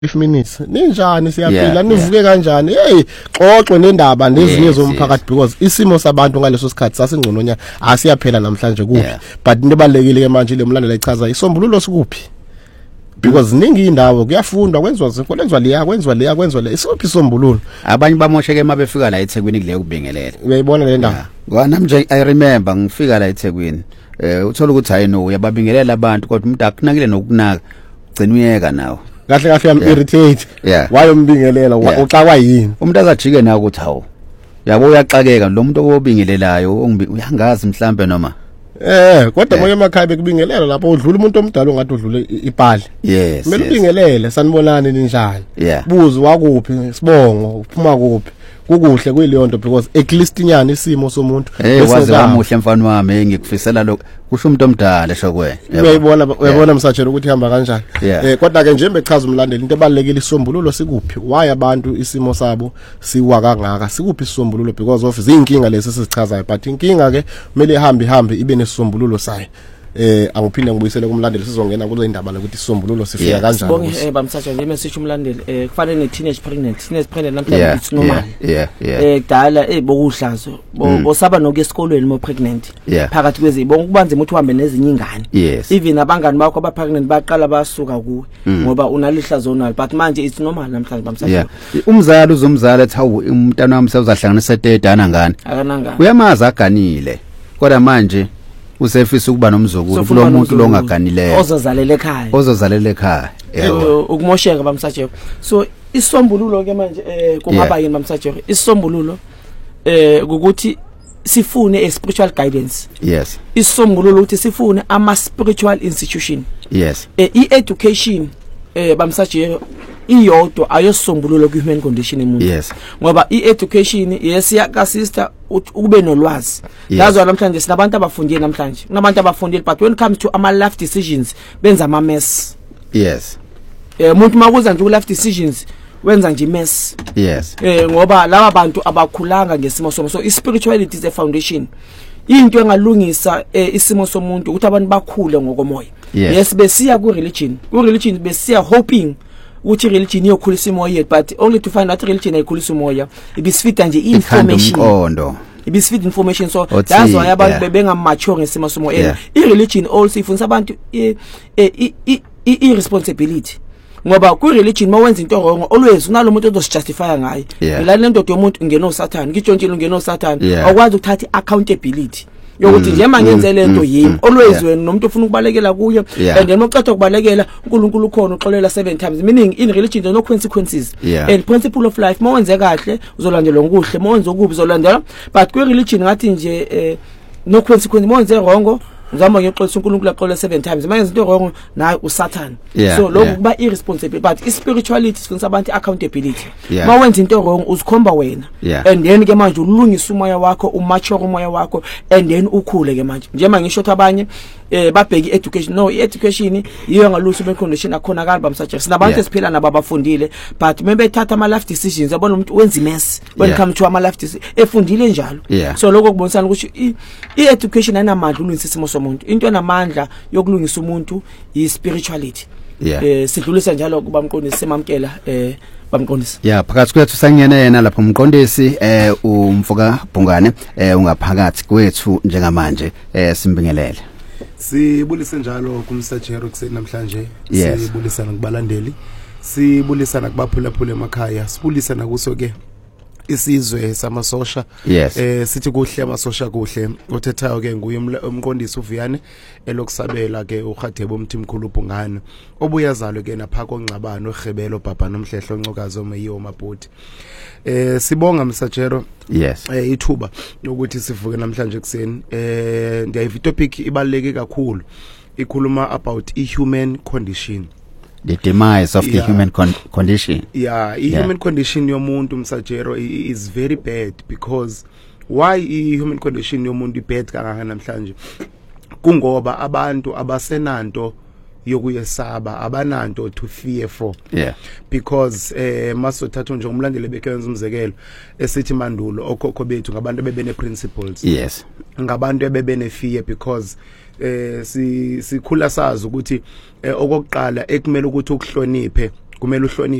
5 minutes ninjani siyaphila nivuke kanjani hey xoxwe nendaba nezinye zomphakathi because isimo sabantu ngaleso sikhathi sasingcononya asiyaphela namhlanje kuphi but nibalekile ke manje le mlandela ichaza isombululo sikuphi because ningi indawo kuyafundwa kwenziwa le isophi isombululo abanye bamosheke emabefika la eThekwini kule kubingelela uyayibona le ndawo nami nje I remember ngifika la eThekwini uthola ukuthi hayi no uyababingelela abantu kodwa umuntu akunakile nokunaka ugcina uyeka nawo kahle am irritate wayombingelela uxakwa yini umuntu azajike nawo ukuthi hawo yabo uyaxakeka lo muntu obingelelayo uyangazi mhlambe noma kodwa moya emakhaya bekubingelela lapho udlula umuntu omdala ongathi udlule ipali yes kumele ubingelele sanibonani ninjani buzi wakuphi sibongo uphuma kuphi kukuhle kuyileyo nto because at least inyani isimo somuntu wazi wamuhle mfana wami ngikufisela lokho kusho umuntu omdala shokwe uyabona msatshela ukuthi ihamba kanjani kodwa ke nje bechaza umlandeli into ebalekile isombululo sikuphi why abantu isimo sabo siwa kangaka sikuphi isombululo because of izinkinga lesi sizichazayo but inkinga ke kumele ihambe ibe nesombululo sayo angiphinde ngibuyisele kumlandeli sizongena kule ndaba ukuthi isombululo sifika kanjani bonke bamsatshela nje message umlandeli kufanele teenage pregnant namhlanje it's normal kudala bokuhlazo bosaba nokuya esikolweni mo pregnant phakathi kwezibonke kubanzima ukuthi uhambe nezinye ingane even abangani bakho aba pregnant baqala basuka kuwe ngoba unalihlazo onalo but manje it's normal namhlanje bamsatshela umzali uzomzala ethi hawu umntana wami sewuzahlanganisa tetana ngane akanangane uyamaza aganile kodwa manje usefisa ukuba nomzukulu kulo muntu longaganileyo ozozalela ekhaya ukumosheka bamsatshela so isombululo ke manje kungaba yini bamsatshela isombululo ukuthi sifune a spiritual guidance isombululo ukuthi sifune ama spiritual institution education bamsatshela iyodwa ayosombululo ku human condition emuntu ngoba education yesiyaka sister ube nolwazi lazwa namhlanje sinabantu abafundile namhlanje kunabantu abafundile but when it comes to ama life decisions benza ama mess umuntu makuza nje ku life decisions wenza nje mess ngoba laba bantu abakhulanga ngesimo somo so spirituality is a foundation into engalungisa isimo somuntu ukuthi abantu bakhule ngokomoya besiya ku religion besiya hoping ukuthi religion iyokhulisa imoya but only to find out religion ayikhulisa imoya ibisifita nje information so that's why abantu bebengamature ngesimo somo i-religion also ifundisa abantu i-responsibility ngoba ku religion mawenza into wrong always unalomuntu ozosjustify ngayo ilale nto yomuntu ngeno Satan ngijontshile ngeno Satan akwazi ukuthatha accountability yokuthi nje mangenze lento yimi always wena nomuntu ufuna ukubalekela kuye and then maqhatha ukubalekela uNkulunkulu khona uxolela 7 times meaning in religion there no consequences and principle of life mawenze kahle uzolandelwa ngokuhle mawenze okubi uzolandelwa but ku religion ngathi nje no consequences mawenze wrong ngizama ngixolisa uNkulunkulu axolela 7 times manje into wrong naye uSatan so lokho kuba irresponsible but spirituality sifundisa abantu accountability mawenza into wrong uzikhomba wena and then ke manje ulungisa umoya wakho umature umoya wakho and then ukhule ke manje njengoba ngisho ukuthi abanye babheki education no education iyo ngalusi be condition akhona kalba bamsatshela sinabantu esiphila nabo abafundile but maybe bethatha ama life decisions yabona umuntu wenza mess when come to ama life decisions efundile njalo so lokho kubonisana ukuthi i-education ayinamandla ulungisa isimo somuntu into enamandla yokulungisa umuntu i spirituality sidlulisa njalo kuba mqondisi semamkela bamqondisi phakathi kwethu sangena yena lapho mqondisi umfoka Bhungane ungaphakathi kwethu njengamanje simbingelele sibulise njalo kumsatshelo kuseni namhlanje sibulisana kubalandeli sibulisana kubaphulaphula emakhaya sibulisana kuso ke isizwe samasosha sithi kuhle amasosha kuhle othethayo ke nguye umqondisi uViyane elokusabela ke uGadebo Mthimkhulu Bhungane obuyazalwe ke naphako ongcabano eGebelo Baba nomhlehlo oncokazo meyiyo mabhodi sibonga msatshelo ithuba ukuthi sivuke namhlanje kuseni ndiyayiva topic ibaleke kakhulu ikhuluma about i-human condition the demise of the human condition human condition yomuntu msajero is very bad because why human condition yomuntu bad kangaka namhlanje kungoba abantu abasenanto yokuyesaba abananto to fear for because masothatha nje umlandeli bekenza umzekelo esithi mandulo okhokho bethu ngabantu bebene principles ngabantu bebene fear because sikhula sazi ukuthi okokuqala ekumele ukuthi ukuhloniphe kumele uhloniphe